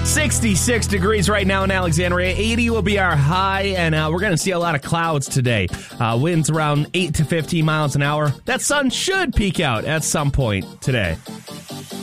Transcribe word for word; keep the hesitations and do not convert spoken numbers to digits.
sixty-six degrees right now in Alexandria. eighty will be our high, and uh, we're going to see a lot of clouds today. Uh, winds around eight to fifteen miles an hour. That sun should peek out at some point today.